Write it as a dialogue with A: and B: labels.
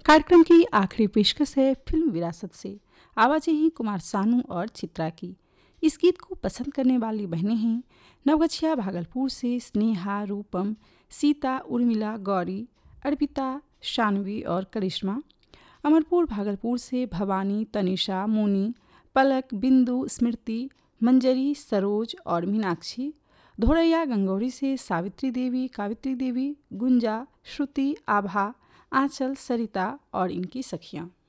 A: कार्यक्रम की आखिरी पेशकश है फिल्म विरासत से। आवाजें हैं कुमार सानू और चित्रा की। इस गीत को पसंद करने वाली बहनें हैं नवगछिया भागलपुर से स्नेहा, रूपम, सीता, उर्मिला, गौरी, अर्पिता, शानवी और करिश्मा। अमरपुर भागलपुर से भवानी, तनिषा, मोनी, पलक, बिंदु, स्मृति, मंजरी, सरोज और मीनाक्षी। धोरैया गंगौरी से सावित्री देवी, कावित्री देवी, गुंजा, श्रुति, आभा, आंचल, सरिता और इनकी सखियां।